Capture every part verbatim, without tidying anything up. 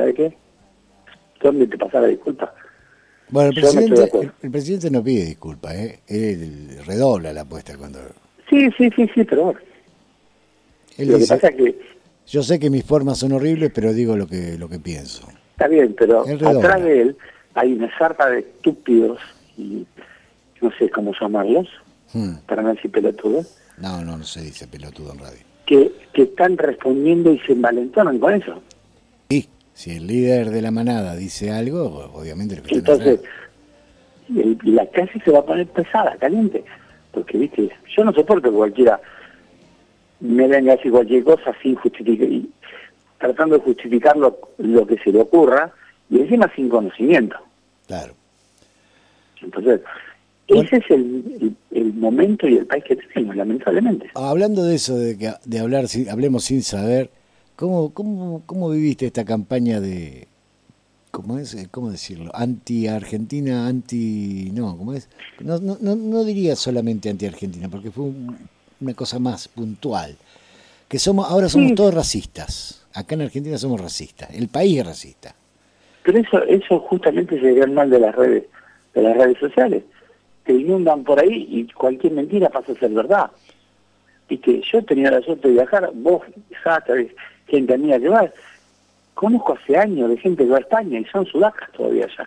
¿sabes qué? ¿Dónde te pasa la disculpa? Bueno, el Yo no estoy de presidente, acuerdo. el, el presidente no pide disculpas, ¿eh? Él redobla la apuesta cuando... Sí, sí, sí, sí, pero bueno. Él Lo que dice, pasa es que yo sé que mis formas son horribles, pero digo lo que lo que pienso. está bien, pero Él redobla. atrás de él hay una sarta de estúpidos y no sé cómo llamarlos, Hmm. para no decir pelotudos, No, no, no se dice pelotudo en radio. que, que están respondiendo y se envalentonan con eso. Sí, si el líder de la manada dice algo, obviamente lo que están Entonces, atrás. y el- y la calle se va a poner pesada, caliente. Porque, viste, yo no soporto que cualquiera me venga a decir cualquier cosa sin justificar, y tratando de justificar lo, lo que se le ocurra, y encima sin conocimiento. Claro. Entonces, Bueno. ese es el, el, el momento y el país que tenemos, lamentablemente. Hablando de eso, de que de hablar, sin- hablemos sin saber, ¿cómo, cómo, cómo viviste esta campaña de, cómo es, Eh, cómo decirlo, anti-Argentina, anti, no, cómo es, no, no, no, no diría solamente anti-Argentina, porque fue un- una cosa más puntual, que somos, ahora somos Sí. todos racistas, acá en Argentina somos racistas, el país es racista. Pero eso eso justamente se ve el mal de las redes, de las redes sociales. Te inundan por ahí y cualquier mentira pasa a ser verdad. Viste, yo he tenido la suerte de viajar, vos, ya sabés, gente amiga que va. Conozco hace años de gente que va a España y son sudacas todavía allá.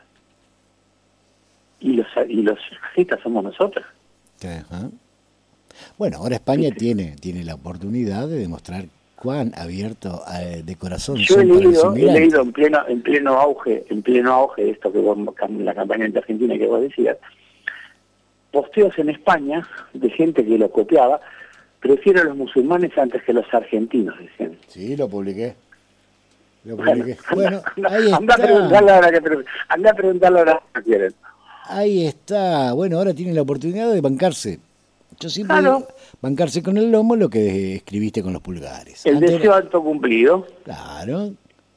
Y los y los racistas somos nosotros. Ajá. Bueno, ahora España ¿Viste? tiene, tiene la oportunidad de demostrar cuán abierto eh, de corazón Yo he son para los leído, he inmigrantes. leído en pleno, en pleno auge, en pleno auge de esto que vos, la campaña de Argentina que vos decías, posteos en España de gente que lo copiaba, prefiero a los musulmanes antes que los argentinos, decían. Sí, lo publiqué. Lo Bueno, publiqué. anda, Bueno, anda, ahí anda a preguntarle está. ahora que pre- anda a preguntarle ahora que quieren. Ahí está. Bueno, ahora tienen la oportunidad de bancarse. Yo siempre Claro. digo, bancarse con el lomo lo que escribiste con los pulgares. El Antes deseo era- autocumplido. Claro.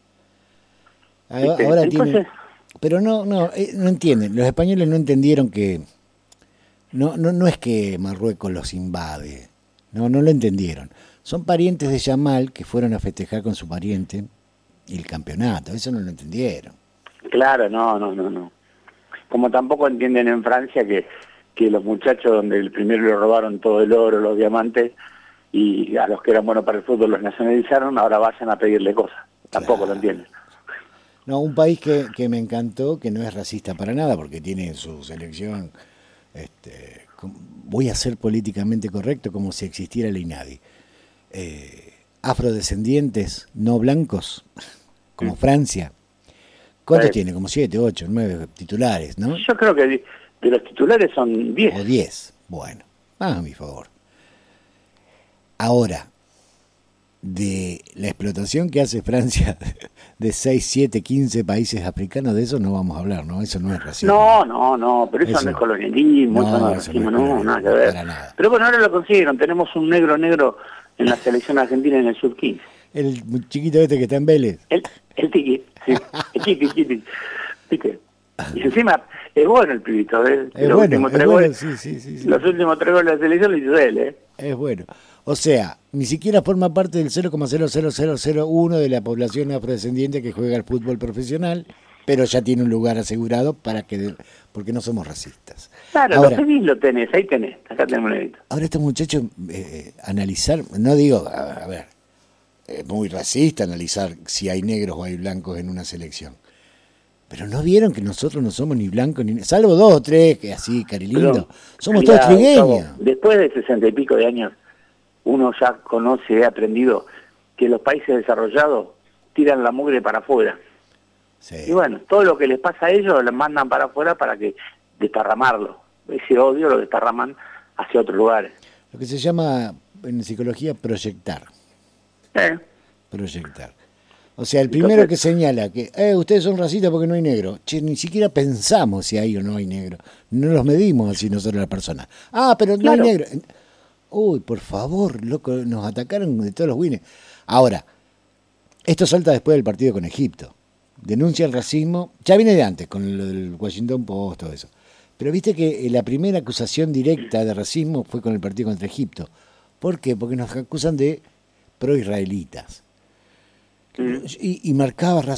Ahora, ¿Viste? ahora Entonces, tienen... Pero no, no, eh, no entienden. Los españoles no entendieron que... No, no, no es que Marruecos los invade. No, no lo entendieron. Son parientes de Yamal que fueron a festejar con su pariente el campeonato. Eso no lo entendieron. claro, no, no, no, no. Como tampoco entienden en Francia que, que los muchachos donde el primero le robaron todo el oro, los diamantes, y a los que eran buenos para el fútbol los nacionalizaron, ahora vayan a pedirle cosas. Tampoco Claro. lo entienden. No, un país que, que me encantó, que no es racista para nada, porque tiene su selección, este, com- voy a ser políticamente correcto como si existiera la INADI. Eh, afrodescendientes no blancos, como Mm. Francia. ¿Cuántos Sí. tiene? Como siete, ocho, nueve titulares, ¿no? Yo creo que de, de los titulares son diez. O diez. Bueno, a mi favor. Ahora, de la explotación que hace Francia de seis, siete, quince países africanos, de eso no vamos a hablar, ¿no? Eso no es racismo. No, no, no, pero eso, Eso- no es colonialismo, no, eso no es eso no es racismo, no, colonialismo, nada que ver. para nada. Pero bueno, ahora lo consiguieron, tenemos un negro negro en la selección argentina en el sub quince. El chiquito este que está en Vélez. El, el tiki, sí, el tiki, tiki, ¿viste? Y encima es bueno el pibito, ¿eh? Es Los bueno, últimos es tres bueno, goles, sí, sí, sí, sí. los últimos tres goles de la selección lo hizo él, ¿eh? Es bueno. O sea, ni siquiera forma parte del cero coma cero cero cero cero uno de la población afrodescendiente que juega al fútbol profesional, pero ya tiene un lugar asegurado para que porque no somos racistas. Claro, Ahora, lo pedís, lo tenés, ahí tenés, acá tenemos un negrito. ahora estos muchachos eh, analizar, no digo, a, a ver, es muy racista analizar si hay negros o hay blancos en una selección. Pero no vieron que nosotros no somos ni blancos ni salvo dos o tres que así, carilindo. Pero, Somos mirá, todos trigueños. Gustavo, después de sesenta y pico de años, uno ya conoce, ha aprendido que los países desarrollados tiran la mugre para afuera. Sí. Y bueno, todo lo que les pasa a ellos lo mandan para afuera para que desparramarlo. Ese odio lo desparraman hacia otros lugares. Lo que se llama en psicología proyectar. ¿Eh? Proyectar. O sea, el primero que señala que eh, ustedes son racistas porque no hay negro. Che, ni siquiera pensamos si hay o no hay negro. No los medimos así nosotros las personas. Ah, pero no Claro. hay negro. Uy, por favor, loco, nos atacaron de todos los wines. Ahora, esto salta después del partido con Egipto. Denuncia el racismo. Ya viene de antes, con lo del Washington Post, todo eso. Pero viste que la primera acusación directa de racismo fue con el partido contra Egipto. ¿Por qué? Porque nos acusan de pro-israelitas. Mm. Y, y marcaba racismo.